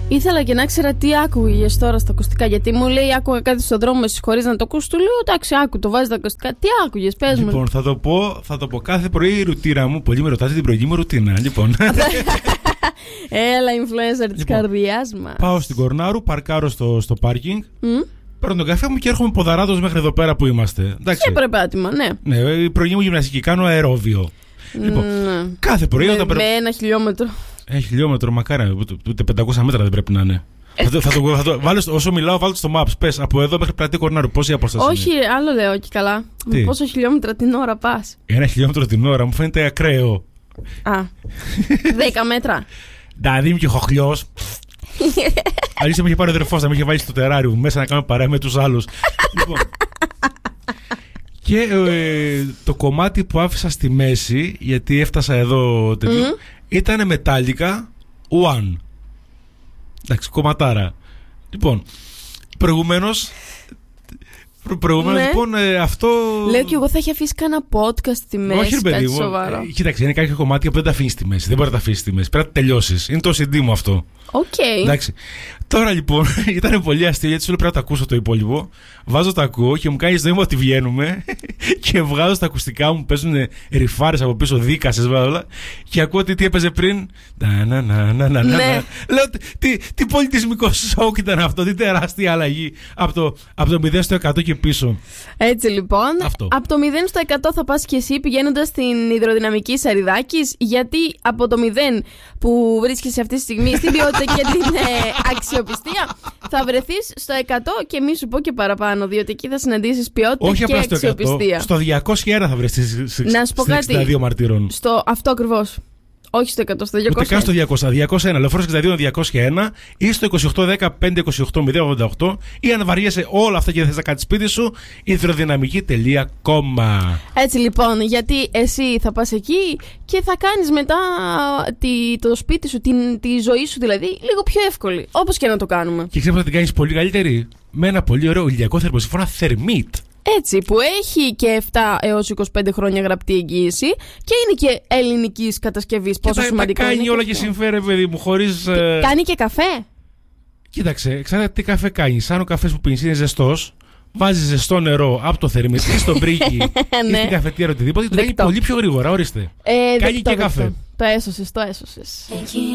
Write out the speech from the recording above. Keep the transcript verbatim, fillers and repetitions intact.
Ήθελα και να ξέρα τι άκουγες τώρα στα ακουστικά. Γιατί μου λέει άκουγα κάτι στον δρόμο χωρίς να το ακούσει. Του λέω εντάξει, άκου, το βάζει τα ακουστικά. Τι άκουγες, πες μου. Λοιπόν, θα το πω, θα το πω κάθε πρωί η ρουτίνα μου. Πολλοί με ρωτάτε την πρωινή μου ρουτίνα. Λοιπόν. Έλα, influencer της λοιπόν, καρδιάς μας. Πάω στην Κορνάρου, παρκάρω στο, στο πάρκινγκ. Mm? Παίρνω τον καφέ μου και έρχομαι ποδαράδος μέχρι εδώ πέρα που είμαστε. Και περπάτημα, ναι. Ναι, η πρωινή μου γυμναστική, κάνω αερόβιο. Λοιπόν, ναι. κάθε πρωί με, όταν με ένα χιλιόμετρο. Ένα χιλιόμετρο, μακάρι, ούτε πεντακόσια μέτρα δεν πρέπει να είναι. θα το, θα το, θα το, βάλω, όσο μιλάω, βάλω στο Maps. Πες από εδώ μέχρι πλατεία Κορνάρου, πόση απόσταση? Όχι, είναι? Άλλο λέω και καλά. Με πόσο χιλιόμετρα την ώρα πας? Ένα χιλιόμετρο την ώρα μου φαίνεται ακραίο. Α, δέκα μέτρα. Δηλαδή είμαι και χοχλιός. Αλήθεια με είχε πάρει ο αδερφός να με είχε βάλει στο τεράριο μέσα να κάνουμε παρέα με τους άλλους. Λοιπόν, και ε, το κομμάτι που άφησα στη μέση, γιατί έφτασα εδώ τέτοιο, mm. ήταν Metallica One. Εντάξει, κομματάρα. Λοιπόν, προηγουμένως Προ, προηγουμένως, ναι. λοιπόν, ε, αυτό. Λέω και εγώ θα έχει αφήσει κανένα podcast στη μέση. Όχι, ρε παιδί μου. Ε, κοίταξε, είναι κάποια κομμάτια που δεν τα αφήνει στη μέση. Δεν μπορεί να τα αφήσει στη μέση. Πρέπει να τελειώσει. Είναι το σι ντι μου αυτό. Οκ. Okay. Εντάξει. Τώρα λοιπόν ήταν πολύ αστείο γιατί σου λέω πρέπει να το ακούσω το υπόλοιπο. Βάζω το ακούω και μου κάνει νόημα ότι βγαίνουμε και βγάζω στα ακουστικά μου, παίζουν ρηφάρες από πίσω, δίκασες όλα. Και ακούω τι, τι έπαιζε πριν. Να, να, να, να, να, ναι. Λέω τι, τι πολιτισμικό σοκ ήταν αυτό, τι τεράστια αλλαγή από το, από το μηδέν στο εκατό και πίσω. Έτσι λοιπόν, αυτό. Από το μηδέν στο εκατό θα πας και εσύ πηγαίνοντας στην υδροδυναμική Σαριδάκης, γιατί από το μηδέν που βρίσκεσαι αυτή τη στιγμή στην ποιότητα και την ε, αξιοπιστία θα βρεθείς στο εκατό και μη σου πω και παραπάνω, διότι εκεί θα συναντήσεις ποιότητα. Όχι και απλά στο αξιοπιστία. εκατό, στο διακόσια ένα θα βρεθείς στις εξήντα δύο μαρτύρων. Στο αυτό ακριβώς. Όχι στο εκατό, στο διακόσια. Ούτε καν στο διακόσια. διακόσια ένα. Λεωφόρος εξήντα δύο διακόσια ένα ή στο είκοσι οκτώ δέκα πεντακόσια είκοσι οκτώ μηδέν ογδόντα οκτώ ή αν βαριέσαι όλα αυτά και δεν θες να κάνεις σπίτι σου, υδροδυναμική τελεία com. Έτσι λοιπόν, γιατί εσύ θα πας εκεί και θα κάνεις μετά τη, το σπίτι σου, την, τη ζωή σου δηλαδή, λίγο πιο εύκολη. Όπως και να το κάνουμε. Και ξέρεις θα την κάνεις πολύ καλύτερη με ένα πολύ ωραίο ηλιακό θερμοσύφωνα Thermit. Έτσι, που έχει και επτά έως είκοσι πέντε χρόνια γραπτή εγγύηση και είναι και ελληνικής κατασκευής. Πόσο τα, σημαντικό τα κάνει είναι όλα και συμφέρει, παιδί μου, χωρίς. Ε... Κάνει και καφέ. Κοίταξε, ξέρετε τι καφέ κάνει. Σαν ο καφές που πίνεις είναι ζεστός, βάζεις ζεστό νερό από το θερμίτ ή στο μπρίκι ή στην καφετιέρα οτιδήποτε. Το κάνει πολύ πιο γρήγορα, ορίστε. Ε, κάνει και καφέ. Το έσωσες, το έσωσες.